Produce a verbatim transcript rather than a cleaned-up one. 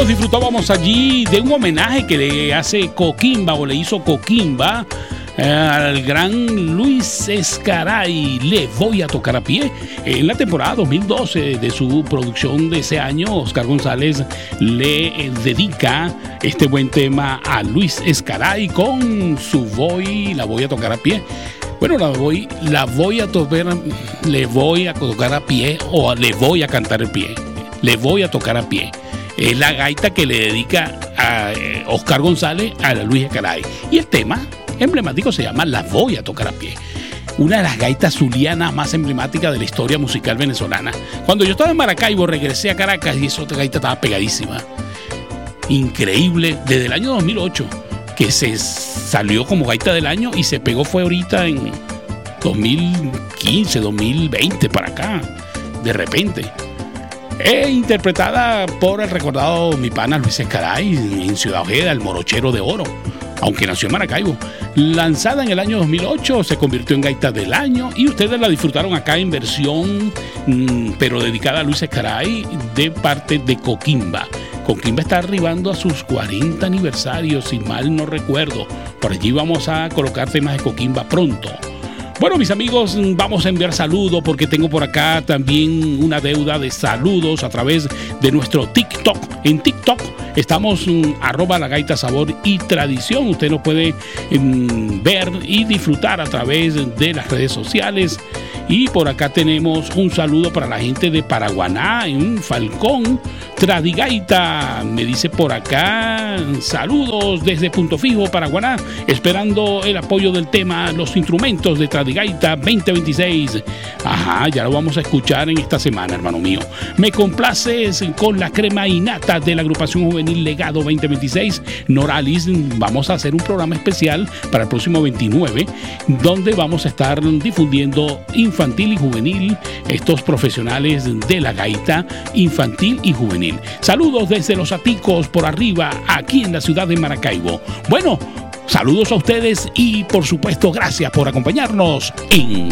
amigos, disfrutábamos allí de un homenaje que le hace Coquimba o le hizo Coquimba eh, al gran Luis Escaray. Le voy a tocar a pie. En la temporada dos mil doce de su producción de ese año, Oscar González le eh, dedica este buen tema a Luis Escaray con su Voy, la voy a tocar a pie. Bueno, la voy, la voy a tocar, le voy a tocar a pie o le voy a cantar el pie. Le voy a tocar a pie. Es la gaita que le dedica a eh, Oscar González a la Luis Escaray. Y el tema emblemático se llama La voy a tocar a pie. Una de las gaitas zulianas más emblemáticas de la historia musical venezolana. Cuando yo estaba en Maracaibo, regresé a Caracas y esa otra gaita estaba pegadísima. Increíble. Desde el año dos mil ocho, que se salió como gaita del año y se pegó fue ahorita en dos mil quince, dos mil veinte para acá. De repente. E interpretada por el recordado mi pana Luis Escaray en Ciudad Ojeda, el morochero de oro, aunque nació en Maracaibo. Lanzada en el año dos mil ocho, se convirtió en gaita del año y ustedes la disfrutaron acá en versión, mmm, pero dedicada a Luis Escaray de parte de Coquimba. Coquimba está arribando a sus cuarenta aniversarios, si mal no recuerdo. Por allí vamos a colocar temas de Coquimba pronto. Bueno, mis amigos, vamos a enviar saludos porque tengo por acá también una deuda de saludos a través de nuestro TikTok. En TikTok estamos um, arroba la gaita sabor y tradición. Usted nos puede um, ver y disfrutar a través de las redes sociales. Y por acá tenemos un saludo para la gente de Paraguaná, en Falcón, Tradigaita. Me dice por acá, saludos desde Punto Fijo, Paraguaná, esperando el apoyo del tema Los Instrumentos de Tradigaita veinte veintiséis. Ajá, ya lo vamos a escuchar en esta semana, hermano mío. Me complaces con la crema innata de la agrupación juvenil Legado veinte veintiséis, Noralis. Vamos a hacer un programa especial para el próximo veintinueve, donde vamos a estar difundiendo infantil y juvenil, estos profesionales de la gaita infantil y juvenil. Saludos desde Los Aticos por arriba, aquí en la ciudad de Maracaibo. Bueno, saludos a ustedes y por supuesto gracias por acompañarnos en